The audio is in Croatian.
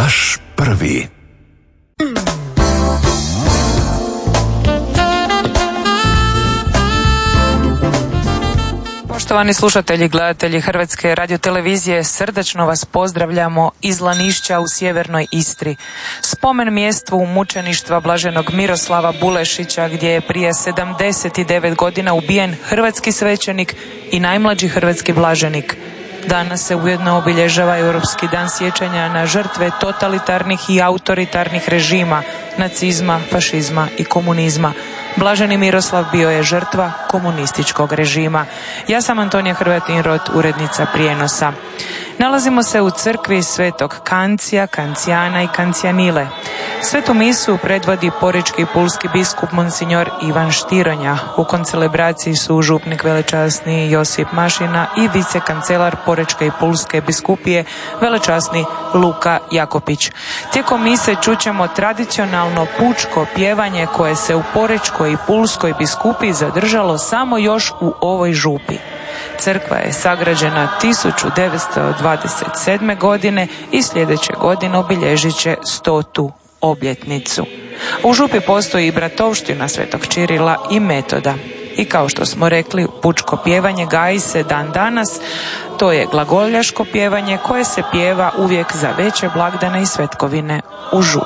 Vaš prvi. Poštovani slušatelji i gledatelji Hrvatske radiotelevizije, srdačno vas pozdravljamo iz Lanišća u sjevernoj Istri. Spomen mjestu mučeništva blaženog Miroslava Bulešića, gdje je prije 79 godina ubijen hrvatski svećenik i najmlađi hrvatski blaženik. Danas se ujedno obilježava Europski dan sjećanja na žrtve totalitarnih i autoritarnih režima, nacizma, fašizma i komunizma. Blaženi Miroslav bio je žrtva komunističkog režima. Ja sam Antonija Hrvatin-Rot, urednica prijenosa. Nalazimo se u crkvi Svetog Kancija, Kancijana i Kancijanile. Svetu misu predvodi porečki i pulski biskup monsignor Ivan Štironja. U koncelebraciji su župnik velečasni Josip Mašina i vicekancelar porečke i pulske biskupije velečasni Luka Jakopić. Tijekom mise čućemo tradicionalno pučko pjevanje koje se u porečkoj i pulskoj biskupiji zadržalo samo još u ovoj župi. Crkva je sagrađena 1927. godine i sljedeće godine obilježit će 100. obljetnicu. U župi postoji i bratovština Svetog Čirila i Metoda. I kao što smo rekli, pučko pjevanje gaji se dan danas. To je glagoljaško pjevanje koje se pjeva uvijek za veće blagdane i svetkovine u župi.